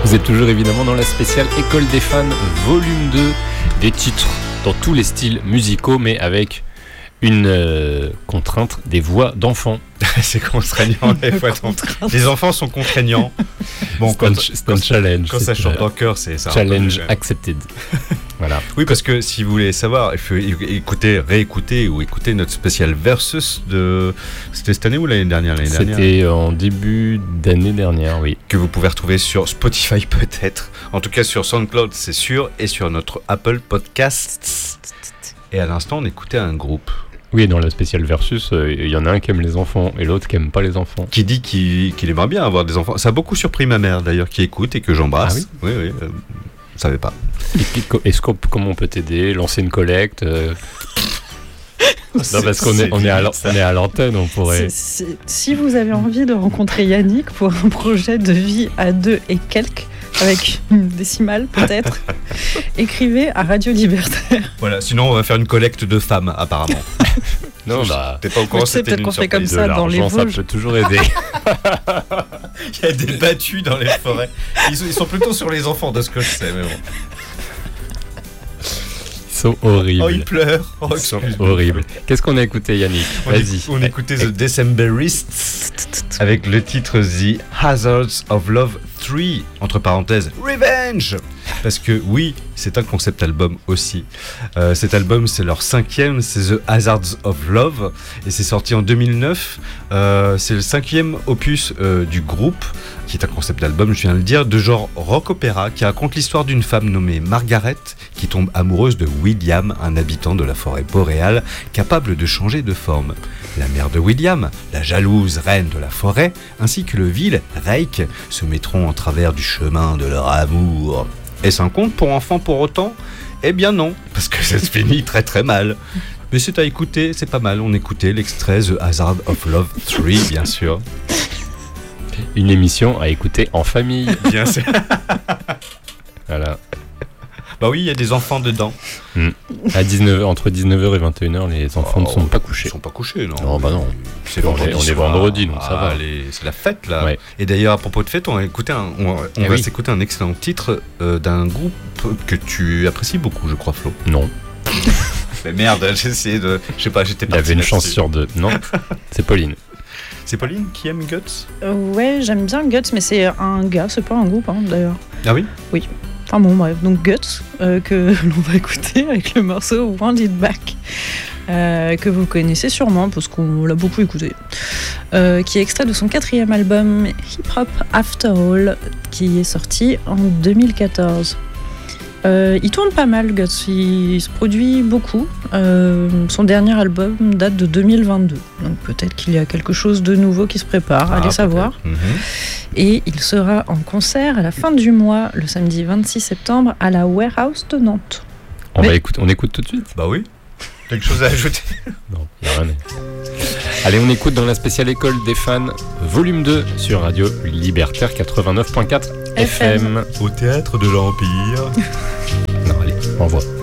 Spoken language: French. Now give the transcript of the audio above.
Vous êtes toujours évidemment dans la spéciale École des fans, volume 2, des titres dans tous les styles musicaux, mais avec une contrainte des voix d'enfants. C'est contraignant les voix d'enfants. Les enfants sont contraignants. Bon, c'est un challenge. Quand ça chante en chœur, c'est ça. Challenge accepted. Voilà. Oui, parce que si vous voulez savoir, il faut réécouter ou écouter notre spécial Versus de... C'était cette année ou l'année dernière? C'était en début d'année dernière, oui. Que vous pouvez retrouver sur Spotify peut-être. En tout cas sur SoundCloud, c'est sûr. Et sur notre Apple Podcasts. Et à l'instant, on écoutait un groupe. Oui, dans la spéciale Versus, il y en a un qui aime les enfants et l'autre qui aime pas les enfants. Qui dit qu'il aimerait bien avoir des enfants. Ça a beaucoup surpris ma mère d'ailleurs, qui écoute et que j'embrasse. Ah oui. Oui, je ne savais pas. Comment on peut t'aider? Lancer une collecte Non, parce qu'on est à l'antenne, on pourrait... Si vous avez envie de rencontrer Yannick pour un projet de vie à 2 et quelques, avec une décimale peut-être, écrivez à Radio Libertaire. Voilà, sinon on va faire une collecte de femmes apparemment. Non, bah... T'es pas au courant, c'était peut-être qu'on fait comme ça dans les Vosges. Ça peut toujours aider. Il y a des battus dans les forêts. Ils sont plutôt sur les enfants de ce que je sais, mais bon. Ils sont horribles. Oh, ils pleurent. Oh, ils sont horribles. Qu'est-ce qu'on a écouté, Yannick? Vas-y. On écoutait The Decemberists avec le titre The Hazards of Love 3, entre parenthèses, Revenge. Parce que oui, c'est un concept album aussi. Cet album, c'est leur 5e, c'est The Hazards of Love, et c'est sorti en 2009. C'est le 5e opus du groupe, qui est un concept album, je viens de le dire, de genre rock-opéra, qui raconte l'histoire d'une femme nommée Margaret, qui tombe amoureuse de William, un habitant de la forêt boréale, capable de changer de forme. La mère de William, la jalouse reine de la forêt, ainsi que le vil Reik, se mettront en travers du chemin de leur amour. Est-ce un conte pour enfants pour autant? Eh bien non, parce que ça se finit très très mal. Mais c'est à écouter, c'est pas mal. On écoutait l'extrait The Hazard of Love 3, bien sûr. Une émission à écouter en famille. Bien sûr. Voilà. Bah oui, il y a des enfants dedans. À entre 19h et 21h, les enfants ne sont pas couchés. Ils sont pas couchés, non? Non, bah non. On est vendredi, donc ça va. C'est la fête, là. Ouais. Et d'ailleurs, à propos de fête, on va s'écouter un excellent titre d'un groupe que tu apprécies beaucoup, je crois, Flo. Non. Mais merde, j'ai essayé de... Je sais pas, j'étais parti. Il y avait une chance sur 2. Non, c'est Pauline. C'est Pauline qui aime Guts? Ouais, j'aime bien Guts, mais c'est un gars, c'est pas un groupe, d'ailleurs. Ah oui? Oui. Enfin bon, bref, donc Guts, que l'on va écouter avec le morceau Want It Back, que vous connaissez sûrement parce qu'on l'a beaucoup écouté, qui est extrait de son 4e album Hip Hop After All, qui est sorti en 2014. Il tourne pas mal, Guts, il se produit beaucoup. Son dernier album date de 2022, donc peut-être qu'il y a quelque chose de nouveau qui se prépare, allez savoir. Et il sera en concert à la fin du mois, le samedi 26 septembre, à la Warehouse de Nantes. On écoute tout de suite? Bah oui. Quelque chose à ajouter? Non, il n'y a rien. Allez, on écoute dans la spéciale École des fans, volume 2, sur Radio Libertaire 89.4 FM. Au théâtre de l'Empire. Non, allez, on envoie.